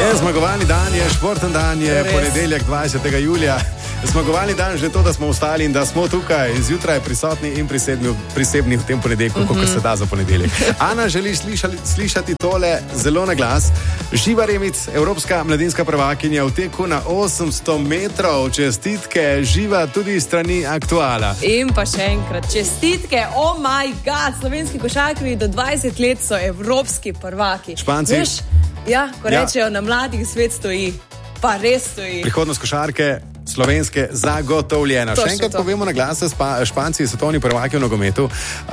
Zmagovalni dan je, športen dan je, ponedeljek 20. julija. Zmagovalni dan že to, da smo vstali in da smo tukaj zjutraj prisotni in prisebni v tem ponedeljku, kot se da za ponedeljek. Ana, želiš slišati tole zelo na glas? Živa Remec, evropska mladinska prvakinja v teku na 800 metrov. Čestitke, Živa, tudi strani Aktuala. In pa še enkrat, čestitke, oh my god, slovenski košarkarji do 20 let so evropski prvaki. Španci. Veš, ko rečejo, na mladih svet stoji, pa res stoji. Prihodnost košarke slovenske zagotovljena. Še enkrat povemo na glas, Španci, svetovni prvaki v nogometu.